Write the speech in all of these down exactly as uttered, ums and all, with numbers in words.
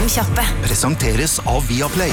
Fem kjappe. Presenteres av Viaplay.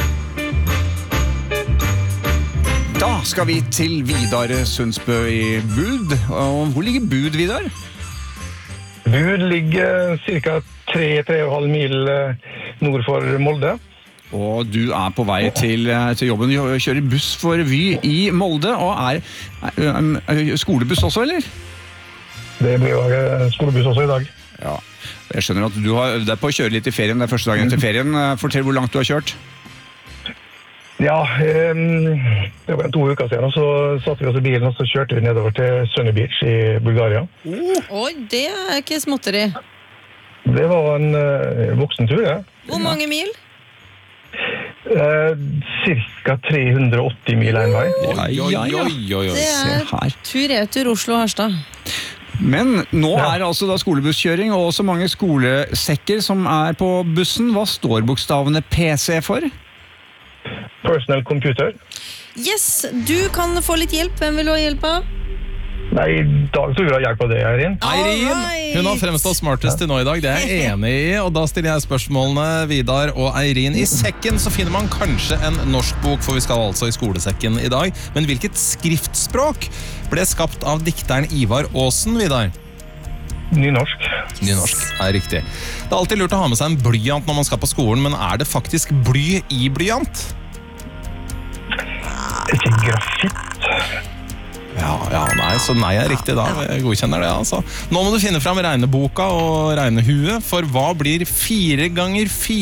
Da skal vi til Vidar Sundsbø i Bud. Og hvor ligger Bud, Vidar? Bud ligger cirka tre til tre komma fem mil nord for Molde. Og du er på vei til, til jobben, kjører buss for Vy i Molde, og er, er, er skolebuss også, eller? Det blir jo skolebuss også i dag. Ja, jeg skjønner at du har øvd deg på å kjøre litt i ferien, det er første dagen etter ferien. Fortell hvor langt du har kjørt. Ja, det var to uker siden, og så satt vi oss i bilen, og så kjørte vi nedover til Sunny Beach i Bulgaria. Oi, det er ikke småtteri. Det var en uh, voksen tur, ja. Hvor mange mil? Uh, cirka tre hundre og åtti mil en vei. Ja, ja, ja. Det er tur-retur Oslo-Harstad. Men nå er altså da skolebusskjøring og også mange skolesekker som er på bussen. Hva står bokstavene P C for? Personal computer. Yes, du kan få litt hjelp. Hvem vil du ha hjelp av? Nei, i dag tror jeg har hjelp av det, Eirin. Eirin, Alright. hun har fremstått smartest til nå i dag, det er jeg enig i, og da stiller jeg spørsmålene, Vidar og Eirin. I sekken så finner man kanskje en norsk bok, for vi skal altså i skolesekken i dag. Men hvilket skriftspråk ble skapt av dikteren Ivar Aasen, Vidar? Nynorsk. Nynorsk er riktig. Det er alltid lurt å ha med seg en blyant når man skal på skolen, men er det faktisk bly i blyant? Ikke grafitt. Ja, ja, nei, så nei er riktig da. Jeg godkjenner det, altså. Nå må du finne frem regneboka og regnehuet, for hva blir fire ganger fire?